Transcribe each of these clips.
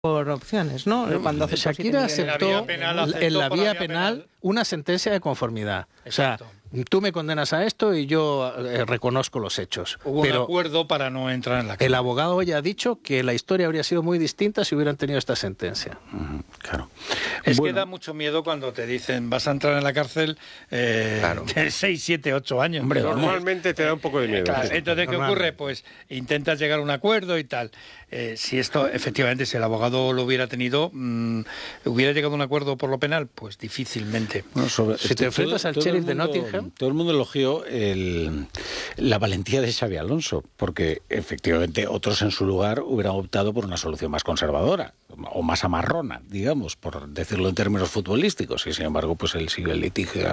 por opciones, ¿no? Cuando Shakira aceptó en la vía penal una sentencia de conformidad. Exacto. O sea, tú me condenas a esto y yo reconozco los hechos. Hubo un acuerdo para no entrar en la cárcel. El abogado ya ha dicho que la historia habría sido muy distinta si hubieran tenido esta sentencia. Claro. Es que da mucho miedo cuando te dicen vas a entrar en la cárcel de 6, 7, 8 años. Hombre, normalmente te da un poco de miedo. Claro. Entonces, ¿qué ocurre? Pues intentas llegar a un acuerdo y tal. Si esto, efectivamente, si el abogado lo hubiera tenido, hubiera llegado a un acuerdo por lo penal, pues difícilmente. Bueno, si te enfrentas al sheriff de Nottingham... Todo el mundo elogió la valentía de Xabi Alonso, porque efectivamente otros en su lugar hubieran optado por una solución más conservadora, o más amarrona, digamos, por decirlo en términos futbolísticos, y sin embargo, pues él sigue el litigio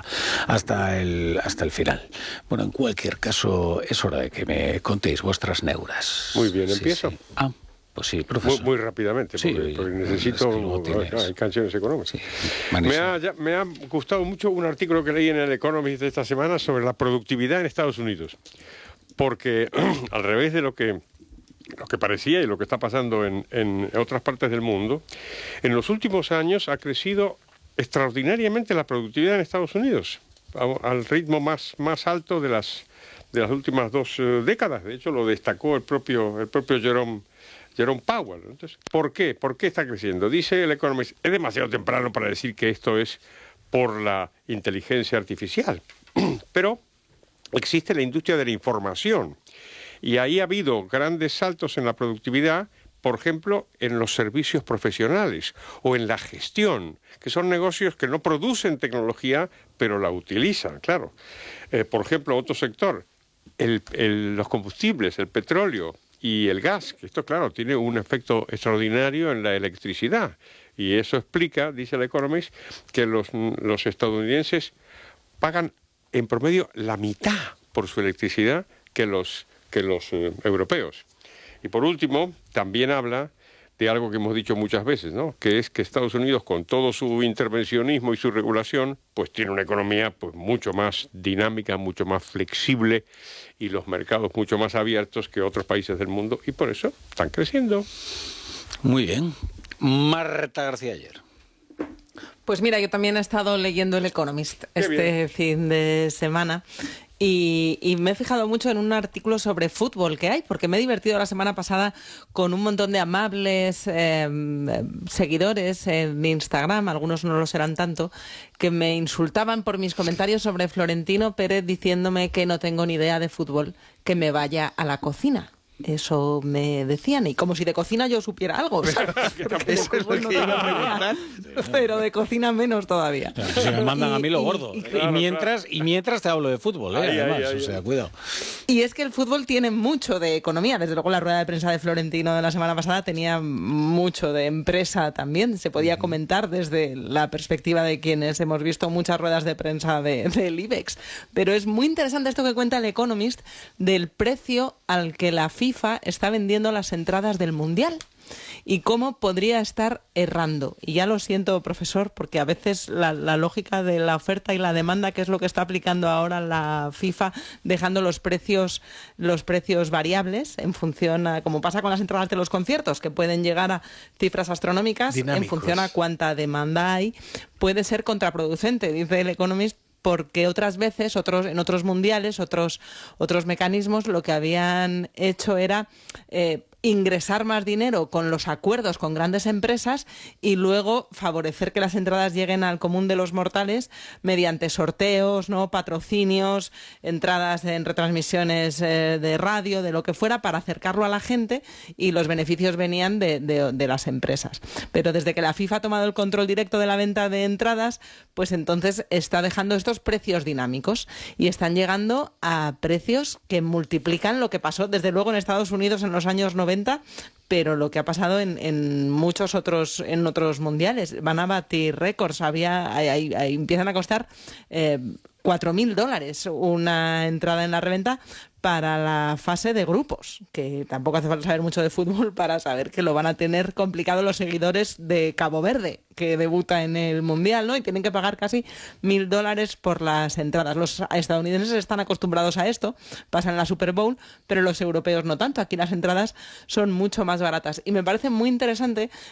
hasta el final. Bueno, en cualquier caso, es hora de que me contéis vuestras neuras. Muy bien, empiezo. Sí. Pues sí, profesor. Muy rápidamente, porque necesito... hay canciones económicas. Sí. Me ha gustado mucho un artículo que leí en el Economist de esta semana sobre la productividad en Estados Unidos. Porque, al revés de lo que parecía y lo que está pasando en otras partes del mundo, en los últimos años ha crecido extraordinariamente la productividad en Estados Unidos, al ritmo más alto de las últimas 2 décadas. De hecho, lo destacó el propio Jerome Powell. Entonces, ¿por qué? ¿Por qué está creciendo? Dice el Economist, es demasiado temprano para decir que esto es por la inteligencia artificial, pero existe la industria de la información y ahí ha habido grandes saltos en la productividad, por ejemplo, en los servicios profesionales o en la gestión, que son negocios que no producen tecnología, pero la utilizan, claro. Por ejemplo, otro sector, los combustibles, el petróleo y el gas, que esto, claro, tiene un efecto extraordinario en la electricidad. Y eso explica, dice el Economist, que los estadounidenses pagan en promedio la mitad por su electricidad que los europeos. Y por último, también habla de algo que hemos dicho muchas veces, ¿no? Que es que Estados Unidos, con todo su intervencionismo y su regulación, pues tiene una economía pues mucho más dinámica, mucho más flexible y los mercados mucho más abiertos que otros países del mundo y por eso están creciendo. Muy bien. Marta García Ayer. Pues mira, yo también he estado leyendo el Economist este fin de semana. Y me he fijado mucho en un artículo sobre fútbol que hay, porque me he divertido la semana pasada con un montón de amables seguidores en Instagram, algunos no lo serán tanto, que me insultaban por mis comentarios sobre Florentino Pérez diciéndome que no tengo ni idea de fútbol, que me vaya a la cocina. Eso me decían, y como si de cocina yo supiera algo, ¿sabes? Porque eso es bueno, pero de cocina menos todavía. Claro, si me mandan a mí lo gordo. Y mientras te hablo de fútbol, además, o sea, cuidado. Y es que el fútbol tiene mucho de economía. Desde luego la rueda de prensa de Florentino de la semana pasada tenía mucho de empresa también. Se podía comentar desde la perspectiva de quienes hemos visto muchas ruedas de prensa del IBEX. Pero es muy interesante esto que cuenta el Economist del precio al que la FIFA está vendiendo las entradas del Mundial y cómo podría estar errando. Y ya lo siento, profesor, porque a veces la lógica de la oferta y la demanda, que es lo que está aplicando ahora la FIFA, dejando los precios variables en función a, como pasa con las entradas de los conciertos, que pueden llegar a cifras astronómicas dinámicos, en función a cuánta demanda hay, puede ser contraproducente, dice el Economist, porque otras veces, en otros mundiales, otros mecanismos, lo que habían hecho era ingresar más dinero con los acuerdos con grandes empresas y luego favorecer que las entradas lleguen al común de los mortales mediante sorteos, ¿no? Patrocinios, entradas en retransmisiones de radio, de lo que fuera, para acercarlo a la gente, y los beneficios venían de las empresas. Pero desde que la FIFA ha tomado el control directo de la venta de entradas, pues entonces está dejando estos precios dinámicos y están llegando a precios que multiplican lo que pasó desde luego en Estados Unidos en los años 90, pero lo que ha pasado en muchos otros mundiales. Van a batir récords. Empiezan a costar $4.000 una entrada en la reventa para la fase de grupos, que tampoco hace falta saber mucho de fútbol para saber que lo van a tener complicado los seguidores de Cabo Verde, que debuta en el Mundial, ¿no? Y tienen que pagar casi $1.000 por las entradas. Los estadounidenses están acostumbrados a esto, pasan la Super Bowl, pero los europeos no tanto. Aquí las entradas son mucho más baratas. Y me parece muy interesante